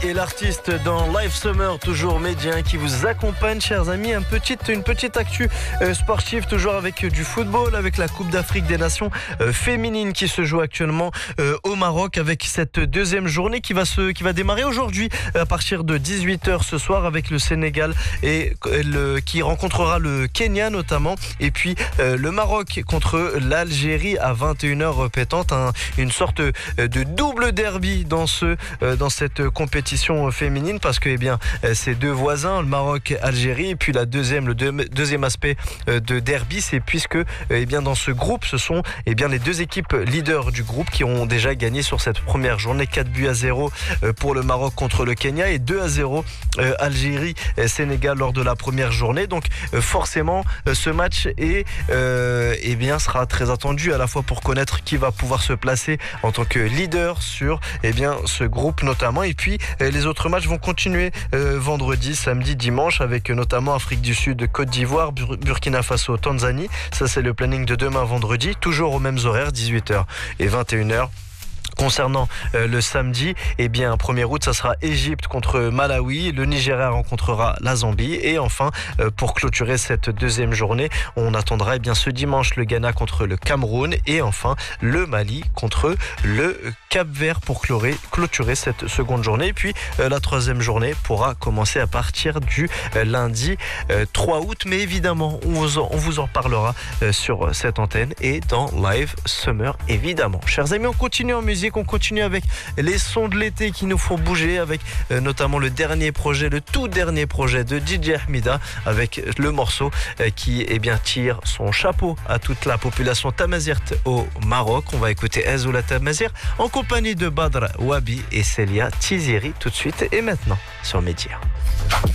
est l'artiste dans Live Summer, toujours médien qui vous accompagne, chers amis. Une petite actu sportive, toujours avec du football, avec la Coupe d'Afrique des Nations féminine qui se joue actuellement au Maroc, avec cette deuxième journée qui va démarrer aujourd'hui à partir de 18h ce soir avec le Sénégal et qui rencontrera le Kenya notamment, et puis le Maroc contre l'Algérie à 21h pétante, une sorte de double derby dans cette compétition féminine, parce que ces deux voisins, le Maroc, Algérie, et puis le deuxième aspect de derby, c'est puisque dans ce groupe, ce sont les deux équipes leaders du groupe qui ont déjà gagné sur cette première journée, 4-0 pour le Maroc contre le Kenya et 2-0 Algérie-Sénégal lors de la première journée. Donc forcément ce match sera très attendu, à la fois pour connaître qui va pouvoir se placer en tant que leader sur ce groupe notamment, et puis les autres matchs vont continuer vendredi, samedi, dimanche, avec notamment Afrique du Sud, Côte d'Ivoire, Burkina Faso, Tanzanie. Ça, c'est le planning de demain vendredi, toujours aux mêmes horaires, 18h et 21h. Concernant le samedi, 1er août, ça sera Égypte contre Malawi, le Nigeria rencontrera la Zambie, et enfin, pour clôturer cette deuxième journée, on attendra ce dimanche le Ghana contre le Cameroun, et enfin le Mali contre le Cap-Vert pour clôturer cette seconde journée. Et puis la troisième journée pourra commencer à partir du lundi 3 août, mais évidemment on vous en parlera sur cette antenne et dans Live Summer évidemment. Chers amis, on continue en musique. On continue avec les sons de l'été qui nous font bouger, avec notamment le tout dernier projet de DJ Ahmida, avec le morceau qui tire son chapeau à toute la population tamazirt au Maroc. On va écouter Azoula Tamazir en compagnie de Badr Wabi et Célia Tiziri tout de suite et maintenant sur Média.